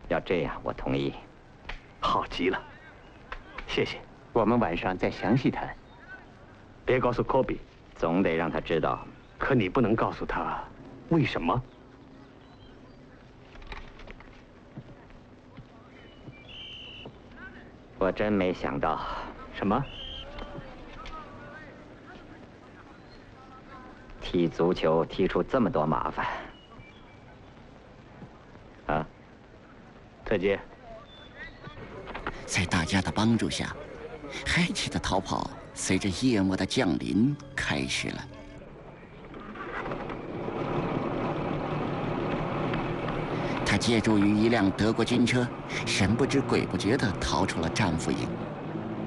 要这样，我同意。 好极了，谢谢。 我们晚上再详细谈。 别告诉科比， 总得让他知道。 可你不能告诉他为什么。 我真没想到。 什么？ 踢足球踢出这么多麻烦。啊， 再见。 在大家的帮助下，海奇的逃跑随着夜幕的降临开始了。他借助于一辆德国军车，神不知鬼不觉地逃出了战俘营。